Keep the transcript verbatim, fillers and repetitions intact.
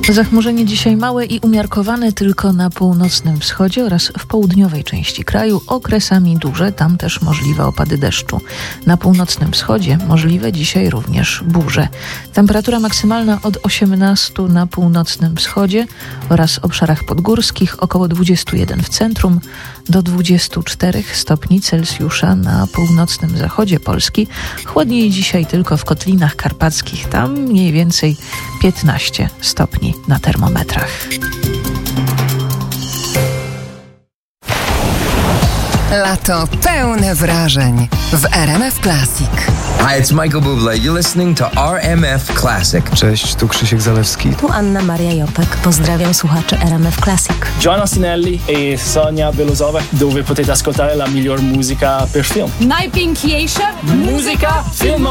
Zachmurzenie dzisiaj małe i umiarkowane tylko na północnym wschodzie oraz w południowej części kraju, okresami duże, tam też możliwe opady deszczu. Na północnym wschodzie możliwe dzisiaj również burze. Temperatura maksymalna od osiemnastu na północnym wschodzie oraz obszarach podgórskich, około dwudziestu jeden w centrum, do dwudziestu czterech stopni Celsjusza na północnym zachodzie Polski. Chłodniej dzisiaj tylko w kotlinach karpackich, tam mniej więcej piętnaście stopni na termometrach. Lato pełne wrażeń w R M F Classic. Hi, it's Michael Bublé. You're listening to R M F Classic. Cześć, tu Krzysiek Zalewski. Tu Anna Maria Jopek. Pozdrawiam słuchaczy R M F Classic. John Ostinelli e Sonia Belozowa, dove potete ascoltare la miglior musica per film. Najpiękniejsza muzyka filmowa.